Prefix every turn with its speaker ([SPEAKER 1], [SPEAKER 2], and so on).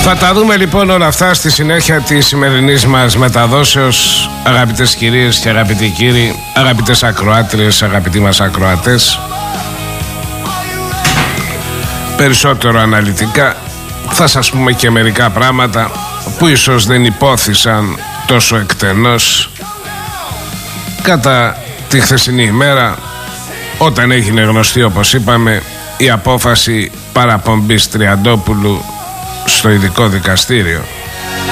[SPEAKER 1] Θα τα δούμε λοιπόν όλα αυτά στη συνέχεια της σημερινής μας μεταδόσεως, αγαπητές κυρίες και αγαπητοί κύριοι, αγαπητές ακροάτριες, αγαπητοί μας ακροατές. Περισσότερο αναλυτικά θα σας πούμε και μερικά πράγματα που ίσως δεν υπόθησαν τόσο εκτενώς κατά τη χθεσινή ημέρα, όταν έγινε γνωστή, όπως είπαμε, η απόφαση παραπομπής Τριαντόπουλου στο ειδικό δικαστήριο.